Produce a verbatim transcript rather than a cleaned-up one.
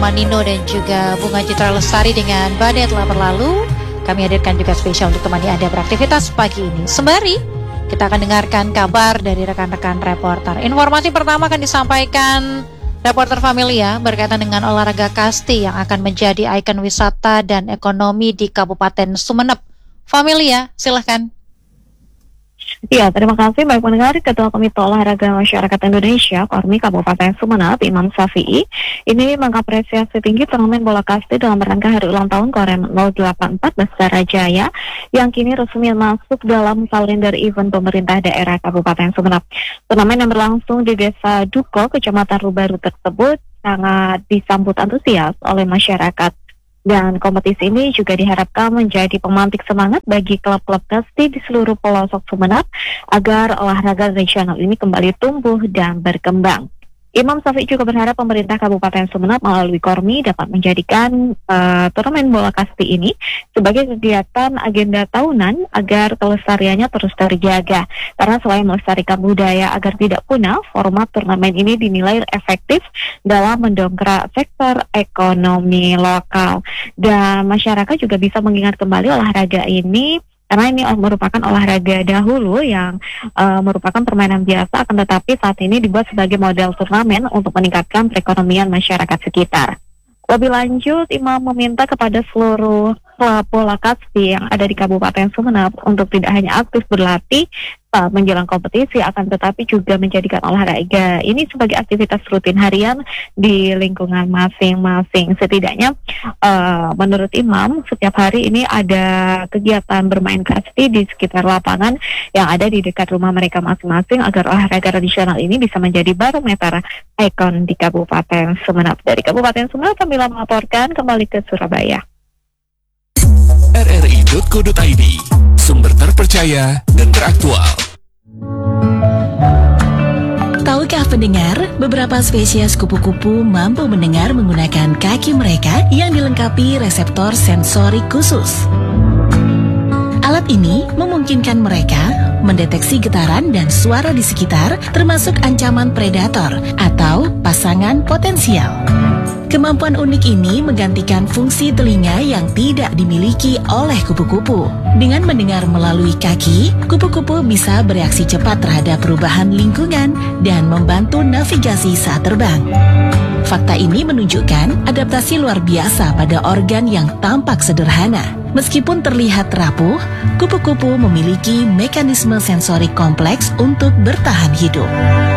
Manino dan juga Bunga Citra Lestari dengan Badai Telah Berlalu. Kami hadirkan juga spesial untuk temani Anda beraktivitas pagi ini. Sembari kita akan dengarkan kabar dari rekan-rekan reporter. Informasi pertama akan disampaikan reporter Familia berkaitan dengan olahraga kasti yang akan menjadi ikon wisata dan ekonomi di Kabupaten Sumeneb. Familia, silahkan. Ya, terima kasih baik pendengar. Ketua Komite Olahraga Masyarakat Indonesia Kormi Kabupaten Sumeneb, Imam Syafi'i, ini mengapresiasi tinggi turnamen bola kasti dalam rangka hari ulang tahun Korem nol delapan empat Basara Jaya yang kini resmi masuk dalam kalender event pemerintah daerah Kabupaten Sumeneb. Turnamen yang berlangsung di Desa Duko, Kecamatan Rubaru tersebut sangat disambut antusias oleh masyarakat. Dan kompetisi ini juga diharapkan menjadi pemantik semangat bagi klub-klub kasti di seluruh pelosok Sumeneb agar olahraga regional ini kembali tumbuh dan berkembang. Imam Syafi'i juga berharap pemerintah Kabupaten Sumeneb melalui Kormi dapat menjadikan uh, turnamen bola kasti ini sebagai kegiatan agenda tahunan agar kelestariannya terus terjaga. Karena selain melestarikan budaya agar tidak punah, format turnamen ini dinilai efektif dalam mendongkrak sektor ekonomi lokal. Dan masyarakat juga bisa mengingat kembali olahraga ini karena ini merupakan olahraga dahulu yang uh, merupakan permainan biasa, akan tetapi saat ini dibuat sebagai model turnamen untuk meningkatkan perekonomian masyarakat sekitar. Lebih lanjut, Imam meminta kepada seluruh klub bola kasti yang ada di Kabupaten Sumeneb untuk tidak hanya aktif berlatih saat menjelang kompetisi, akan tetapi juga menjadikan olahraga ini sebagai aktivitas rutin harian di lingkungan masing-masing. Setidaknya uh, menurut Imam, setiap hari ini ada kegiatan bermain kasti di sekitar lapangan yang ada di dekat rumah mereka masing-masing agar olahraga tradisional ini bisa menjadi barometer ikon di Kabupaten Sumeneb. Dari Kabupaten Sumeneb, kami melaporkan kembali ke Surabaya. r r i titik co titik i d, sumber terpercaya dan teraktual. Tahukah pendengar, beberapa spesies kupu-kupu mampu mendengar menggunakan kaki mereka yang dilengkapi reseptor sensorik khusus. Alat ini memungkinkan mereka mendeteksi getaran dan suara di sekitar, termasuk ancaman predator atau pasangan potensial. Kemampuan unik ini menggantikan fungsi telinga yang tidak dimiliki oleh kupu-kupu. Dengan mendengar melalui kaki, kupu-kupu bisa bereaksi cepat terhadap perubahan lingkungan dan membantu navigasi saat terbang. Fakta ini menunjukkan adaptasi luar biasa pada organ yang tampak sederhana. Meskipun terlihat rapuh, kupu-kupu memiliki mekanisme sensorik kompleks untuk bertahan hidup.